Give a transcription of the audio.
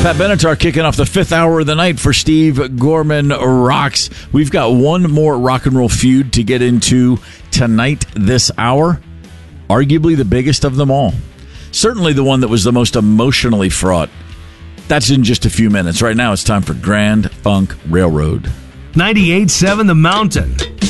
Pat Benatar kicking off the fifth hour of the night for Steve Gorman Rocks. We've got one more rock and roll feud to get into tonight, this hour. Arguably the biggest of them all. Certainly the one that was the most emotionally fraught. That's in just a few minutes. Right now it's time for Grand Funk Railroad. 98.7 The Mountain.